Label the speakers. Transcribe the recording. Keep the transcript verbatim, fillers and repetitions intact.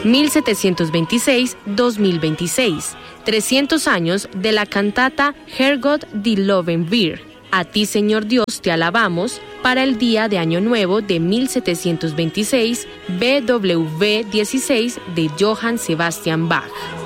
Speaker 1: mil setecientos veintiséis a dos mil veintiséis, trescientos años de la cantata Herrgott die loben wir, A ti, Señor Dios, te alabamos, para el Día de Año Nuevo de mil setecientos veintiséis, B W V dieciséis de Johann Sebastian Bach.